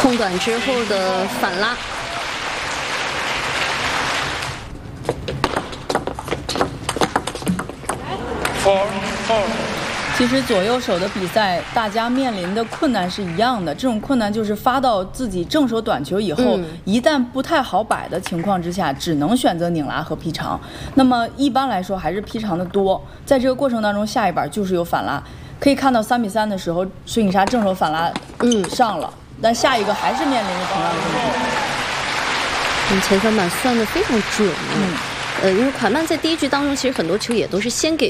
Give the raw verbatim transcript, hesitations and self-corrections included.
空短之后的反拉。 Four, four. 其实左右手的比赛，大家面临的困难是一样的。这种困难就是发到自己正手短球以后，嗯、一旦不太好摆的情况之下，只能选择拧拉和劈长。那么一般来说还是劈长的多。在这个过程当中，下一板就是有反拉。可以看到三比三的时候，孙颖莎正手反拉嗯上了，但下一个还是面临着同样的问题。 嗯，前三板算得非常准啊。嗯，呃，因为蒯曼在第一局当中，其实很多球也都是先给